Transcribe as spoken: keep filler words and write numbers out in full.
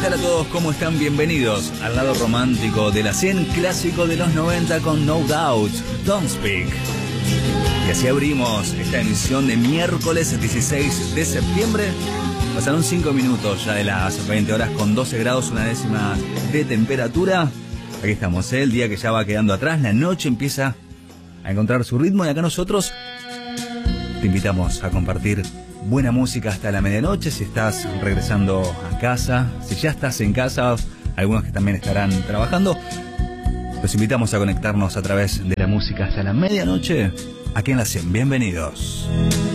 tal a todos? ¿Cómo están? Bienvenidos al lado romántico de la cien, clásico de los noventa con No Doubt, Don't Speak. Y así abrimos esta emisión de miércoles dieciséis de septiembre. Pasaron cinco minutos ya de las veinte horas con doce grados, una décima de temperatura. Aquí estamos, ¿eh? El día que ya va quedando atrás, la noche empieza a encontrar su ritmo y acá nosotros te invitamos a compartir buena música hasta la medianoche. Si estás regresando a casa, si ya estás en casa, algunos que también estarán trabajando, los invitamos a conectarnos a través de la música hasta la medianoche aquí en la cien. Bienvenidos.